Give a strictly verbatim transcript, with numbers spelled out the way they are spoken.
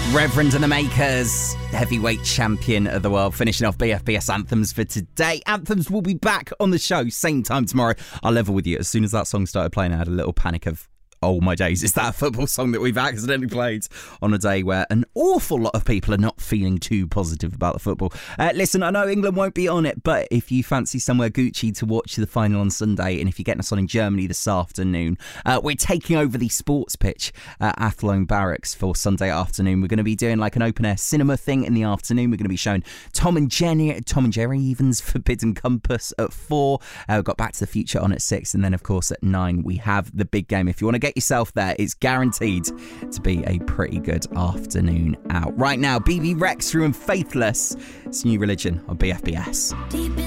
Reverend and the Makers, heavyweight champion of the world, finishing off B F B S Anthems for today. Anthems will be back on the show, same time tomorrow. I'll level with you. As soon as that song started playing, I had a little panic of, oh my days, is that a football song that we've accidentally played on a day where an awful lot of people are not feeling too positive about the football? Uh, listen, I know England won't be on it, but if you fancy somewhere Gucci to watch the final on Sunday, and if you're getting us on in Germany this afternoon, uh, we're taking over the sports pitch at Athlone Barracks for Sunday afternoon. We're going to be doing like an open-air cinema thing in the afternoon. We're going to be showing Tom and Jenny, Tom and Jerry Evans' Forbidden Compass at four. Uh, we've got Back to the Future on at six, and then, of course, at nine, we have the big game. If you want to get yourself there, it's guaranteed to be a pretty good afternoon out. Right now, B B Rex through and Faithless. It's New Religion on B F B S. Deep in